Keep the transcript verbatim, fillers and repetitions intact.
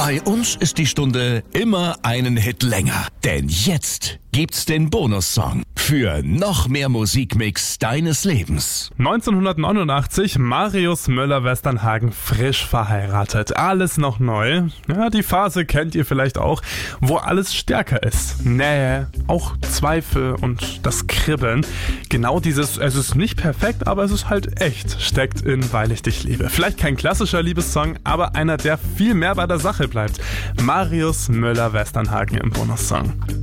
Bei uns ist die Stunde immer einen Hit länger. Denn jetzt gibt's den Bonussong für noch mehr Musikmix deines Lebens. neunzehnhundertneunundachtzig, Marius Müller-Westernhagen, frisch verheiratet. Alles noch neu. Ja, die Phase kennt ihr vielleicht auch, wo alles stärker ist. Nähe, auch Zweifel und das Kribbeln. Genau dieses, es ist nicht perfekt, aber es ist halt echt, steckt in Weil ich dich liebe. Vielleicht kein klassischer Liebessong, aber einer, der viel mehr bei der Sache bleibt. Marius Müller-Westernhagen im Bonussong.